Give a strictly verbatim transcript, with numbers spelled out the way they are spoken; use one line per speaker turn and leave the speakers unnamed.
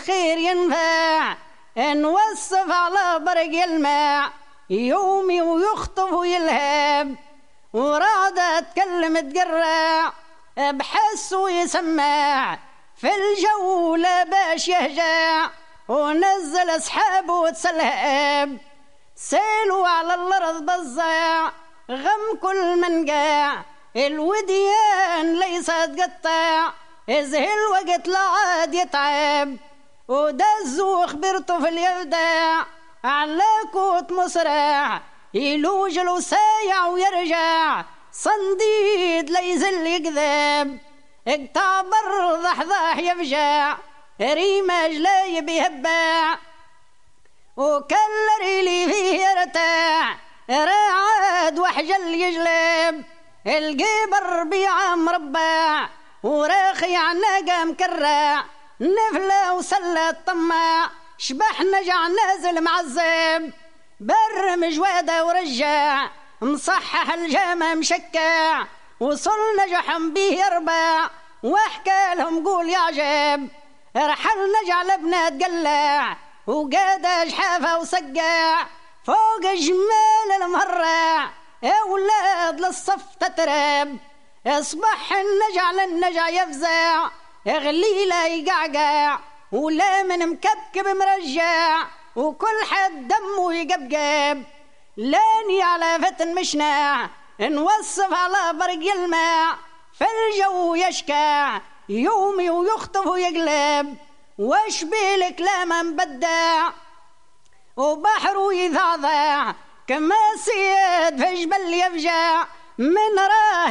الخير ينفع، نوصف على برق الماء يومي ويخطف ويلهب، ورعدة تكلم تقرع بحس ويسمع في الجولة باش يهجع، ونزل أصحابه وتسلهب سيلوا على الأرض بزع غم كل من قاع، الوديان ليس تقطع إذ الوقت لا عاد يتعب، ودزوا خبرته في اليوداع على كوت مسرع يلوج له سايع ويرجع صنديد ليزل يكذب، اقطع بر ضحضاح يفجع ريماج لا يبيهبع، وكلر لي فيه يرتاع راعد وحجل يجلب، القبر بيع مربع وراخي عناقة مكرع، نفلة وسلة طماع شبح نجع نازل معذب، بر مجوادة ورجع مصحح الجامع مشكع، وصل نجح بيه يربع واحكى لهم قول يعجب، رحل نجع لبنة تقلع وقاد جحافة وسقع فوق جمال المهرع اولاد للصف تترب، اصبح النجع للنجع يفزع غليله يقعقع، ولا من مكبكب مرجع وكل حد دمه يقبقب، لاني على فتن مشنع نوصف على برق الماء في الجو يشكع يومي ويخطف ويقلب، وش بيلك لا مبدع وبحر يضعضع كما سيد في جبل يفجع من راه